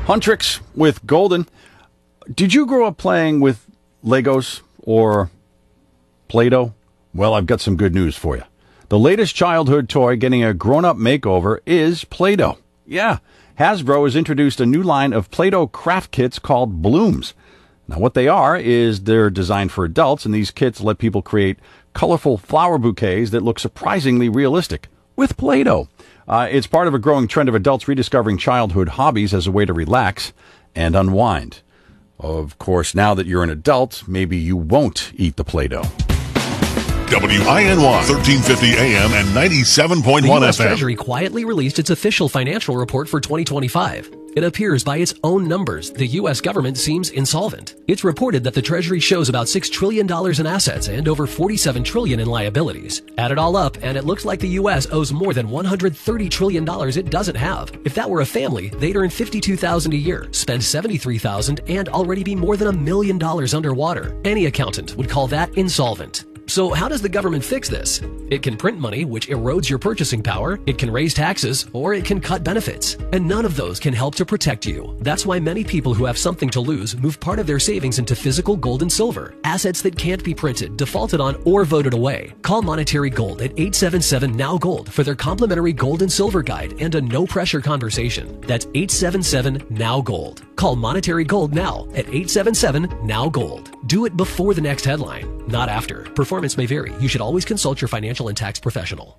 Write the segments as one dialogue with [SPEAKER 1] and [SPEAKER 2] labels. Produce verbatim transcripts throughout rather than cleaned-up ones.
[SPEAKER 1] Huntrix with Golden. Did you grow up playing with Legos or Play-Doh? Well, I've got some good news for you. The latest childhood toy getting a grown-up makeover is Play-Doh. Yeah, Hasbro has introduced a new line of Play-Doh craft kits called Blooms. Now, what they are is they're designed for adults, and these kits let people create colorful flower bouquets that look surprisingly realistic with Play-Doh. Uh, it's part of a growing trend of adults rediscovering childhood hobbies as a way to relax and unwind. Of course, now that you're an adult, maybe you won't eat the Play-Doh.
[SPEAKER 2] W I N Y, thirteen fifty A M and ninety-seven point one
[SPEAKER 3] The U S
[SPEAKER 2] F M.
[SPEAKER 3] Treasury quietly released its official financial report for twenty twenty-five. It appears by its own numbers, the U S government seems insolvent. It's reported that the Treasury shows about six trillion dollars in assets and over forty-seven trillion dollars in liabilities. Add it all up, and it looks like the U S owes more than one hundred thirty trillion dollars it doesn't have. If that were a family, they'd earn fifty-two thousand dollars a year, spend seventy-three thousand dollars, and already be more than a million dollars underwater. Any accountant would call that insolvent. So how does the government fix this? It can print money, which erodes your purchasing power, it can raise taxes, or it can cut benefits. And none of those can help to protect you. That's why many people who have something to lose move part of their savings into physical gold and silver, assets that can't be printed, defaulted on, or voted away. Call Monetary Gold at eight seven seven N O W Gold for their complimentary gold and silver guide and a no-pressure conversation. That's eight seven seven N O W Gold. Call Monetary Gold now at eight seven seven N O W Gold. Do it before the next headline, not after. Performance may vary. You should always consult your financial and tax professional.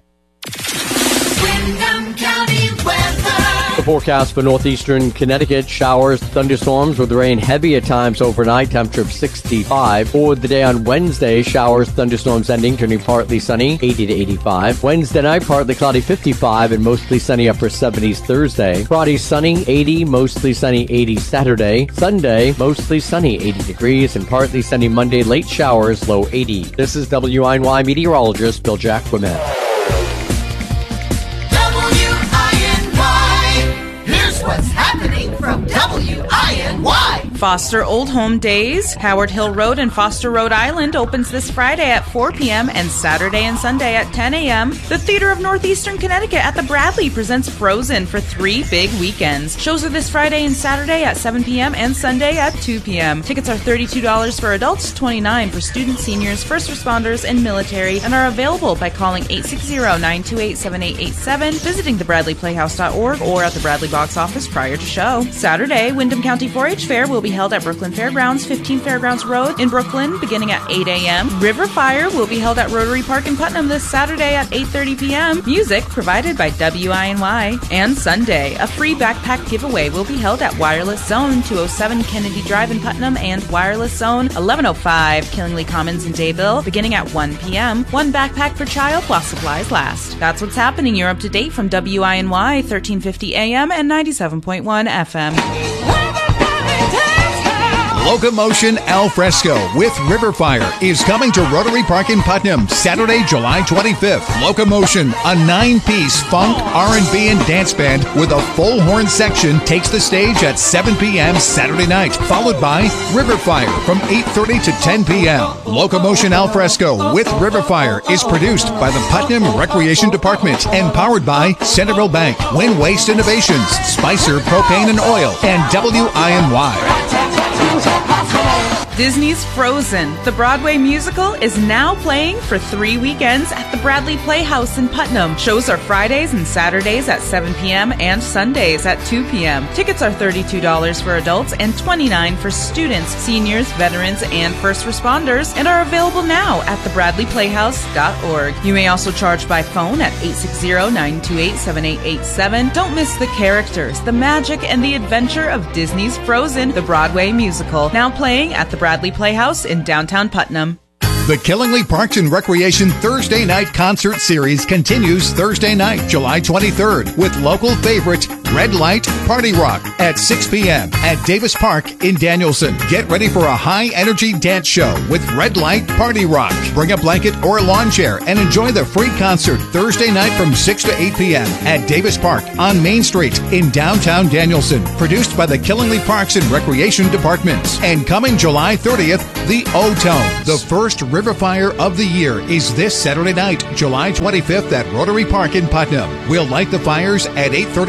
[SPEAKER 4] Windham County weather.
[SPEAKER 5] The forecast for northeastern Connecticut: showers, thunderstorms with rain heavy at times overnight, temperature of sixty-five. For the day on Wednesday, showers, thunderstorms ending, turning partly sunny, eighty to eighty-five. Wednesday night, partly cloudy, fifty-five, and mostly sunny, upper seventies Thursday. Friday, sunny, eighty, mostly sunny, eighty Saturday. Sunday, mostly sunny, eighty degrees, and partly sunny Monday, late showers, low eighty. This is W I N Y meteorologist Bill Jacquemin.
[SPEAKER 4] What's happening from W I N Y?
[SPEAKER 6] Foster Old Home Days, Howard Hill Road in Foster, Rhode Island opens this Friday at four p.m. and Saturday and Sunday at ten a.m. The Theater of Northeastern Connecticut at the Bradley presents Frozen for three big weekends. Shows are this Friday and Saturday at seven p.m. and Sunday at two p.m. Tickets are thirty-two dollars for adults, twenty-nine dollars for students, seniors, first responders, and military, and are available by calling eight six zero, nine two eight, seven eight eight seven, visiting the bradley playhouse dot org, or at the Bradley box office prior to show. Saturday, Windham County four H Fair will be held at Brooklyn Fairgrounds, fifteen Fairgrounds Road in Brooklyn, beginning at eight a.m. River Fire will be held at Rotary Park in Putnam this Saturday at eight thirty p.m. Music provided by W I N Y. And Sunday, a free backpack giveaway will be held at Wireless Zone, two oh seven Kennedy Drive in Putnam, and Wireless Zone, eleven oh five Killingley Commons in Dayville, beginning at one p.m. One backpack per child while supplies last. That's what's happening. You're up to date from W I N Y, thirteen fifty A M and ninety-seven point one F M.
[SPEAKER 7] Locomotion Al Fresco with River Fire is coming to Rotary Park in Putnam Saturday, July twenty-fifth. Locomotion, a nine-piece funk, R and B, and dance band with a full horn section, takes the stage at seven p.m. Saturday night, followed by River Fire from eight thirty to ten p.m. Locomotion Al Fresco with River Fire is produced by the Putnam Recreation Department and powered by Centerville Bank, Win Waste Innovations, Spicer Propane and Oil, and W I N Y.
[SPEAKER 6] Disney's Frozen, the Broadway musical, is now playing for three weekends at the Bradley Playhouse in Putnam. Shows are Fridays and Saturdays at seven p.m. and Sundays at two p.m. Tickets are thirty-two dollars for adults and twenty-nine dollars for students, seniors, veterans, and first responders, and are available now at the bradley playhouse dot org. You may also charge by phone at eight six zero, nine two eight, seven eight eight seven. Don't miss the characters, the magic, and the adventure of Disney's Frozen, the Broadway musical, now playing at the Bradley Playhouse in downtown Putnam.
[SPEAKER 7] The Killingley Parks and Recreation Thursday Night Concert Series continues Thursday night, July twenty-third, with local favorite Red Light Party Rock at six p.m. at Davis Park in Danielson. Get ready for a high-energy dance show with Red Light Party Rock. Bring a blanket or a lawn chair and enjoy the free concert Thursday night from six to eight p.m. at Davis Park on Main Street in downtown Danielson. Produced by the Killingley Parks and Recreation Department. And coming July thirtieth, the O-Tones. The first River Fire of the year is this Saturday night, July twenty-fifth at Rotary Park in Putnam. We'll light the fires at eight thirty p.m.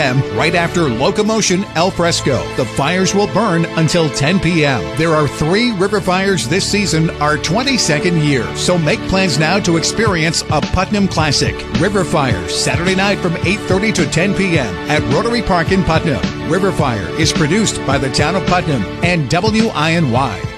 [SPEAKER 7] p.m. right after Locomotion El Fresco. The fires will burn until ten p.m. There are three river fires this season, our twenty-second year, so make plans now to experience a Putnam classic. River Fire, Saturday night from eight thirty to ten p.m. at Rotary Park in Putnam. River Fire is produced by the town of Putnam and W I N Y.